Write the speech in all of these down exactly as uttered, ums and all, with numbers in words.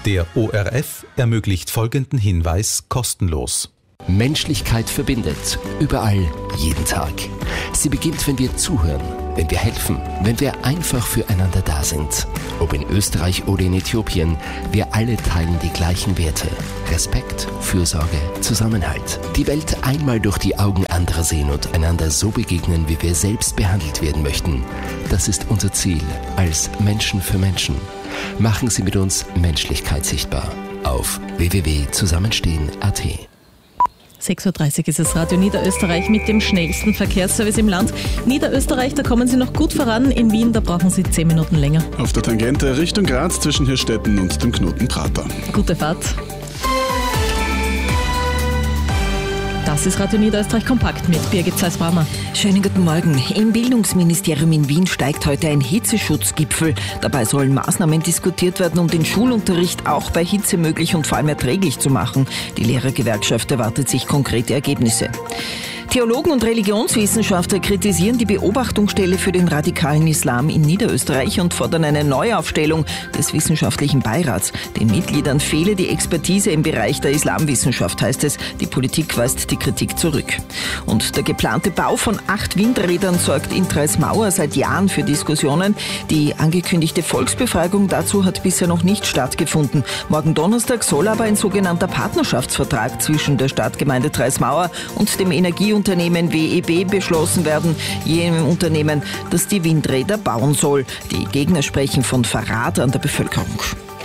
Der O R F ermöglicht folgenden Hinweis kostenlos. Menschlichkeit verbindet. Überall, jeden Tag. Sie beginnt, wenn wir zuhören, wenn wir helfen, wenn wir einfach füreinander da sind. Ob in Österreich oder in Äthiopien, wir alle teilen die gleichen Werte. Respekt, Fürsorge, Zusammenhalt. Die Welt einmal durch die Augen anderer sehen und einander so begegnen, wie wir selbst behandelt werden möchten. Das ist unser Ziel als Menschen für Menschen. Machen Sie mit uns Menschlichkeit sichtbar auf w w w punkt zusammenstehen punkt a t. sechs Uhr dreißig ist es Radio Niederösterreich mit dem schnellsten Verkehrsservice im Land. Niederösterreich, da kommen Sie noch gut voran. In Wien, da brauchen Sie zehn Minuten länger. Auf der Tangente Richtung Graz zwischen Hirstetten und dem Knoten Prater. Gute Fahrt. Das ist Radio Niederösterreich kompakt mit Birgit Zeis-Brammer. Schönen guten Morgen. Im Bildungsministerium in Wien steigt heute ein Hitzeschutzgipfel. Dabei sollen Maßnahmen diskutiert werden, um den Schulunterricht auch bei Hitze möglich und vor allem erträglich zu machen. Die Lehrergewerkschaft erwartet sich konkrete Ergebnisse. Theologen und Religionswissenschaftler kritisieren die Beobachtungsstelle für den radikalen Islam in Niederösterreich und fordern eine Neuaufstellung des wissenschaftlichen Beirats. Den Mitgliedern fehle die Expertise im Bereich der Islamwissenschaft, heißt es. Die Politik weist die Kritik zurück. Und der geplante Bau von acht Windrädern sorgt in Treismauer seit Jahren für Diskussionen. Die angekündigte Volksbefragung dazu hat bisher noch nicht stattgefunden. Morgen Donnerstag soll aber ein sogenannter Partnerschaftsvertrag zwischen der Stadtgemeinde Treismauer und dem Energieunternehmen Unternehmen W E B beschlossen werden, jenem Unternehmen, das die Windräder bauen soll. Die Gegner sprechen von Verrat an der Bevölkerung.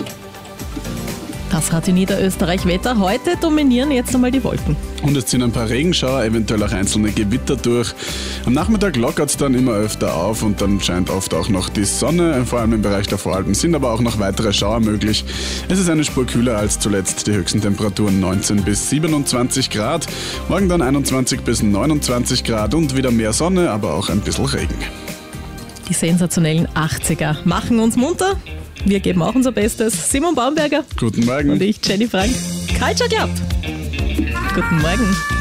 Das Radio Niederösterreich Wetter. Heute dominieren jetzt einmal die Wolken. Und es ziehen ein paar Regenschauer, eventuell auch einzelne Gewitter durch. Am Nachmittag lockert es dann immer öfter auf und dann scheint oft auch noch die Sonne. Vor allem im Bereich der Voralpen sind aber auch noch weitere Schauer möglich. Es ist eine Spur kühler als zuletzt. Die höchsten Temperaturen neunzehn bis siebenundzwanzig Grad. Morgen dann einundzwanzig bis neunundzwanzig Grad und wieder mehr Sonne, aber auch ein bisschen Regen. Die sensationellen achtziger machen uns munter. Wir geben auch unser Bestes. Simon Baumberger. Guten Morgen. Und ich, Jenny Frank. Culture Club. Guten Morgen.